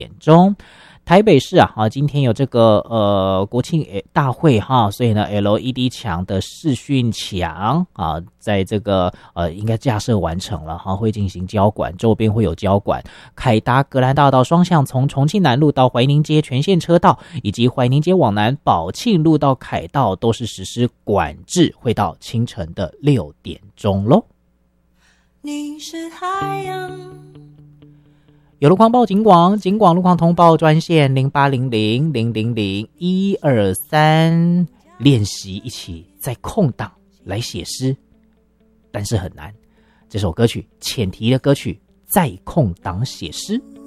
点钟。台北市今天有这个国庆大会所以呢 LED 墙的视讯墙在这个应该架设完成了会进行交管，周边会有交管。凯达格兰大道双向从重庆南路到怀宁街全线车道，以及怀宁街往南宝庆路到凯道都是实施管制，会到清晨的6点钟咯。你是太阳。有路况报警广路况通报专线0800000123，练习一起在空档来写诗，但是很难。这首歌曲浅提的歌曲，在空档写诗。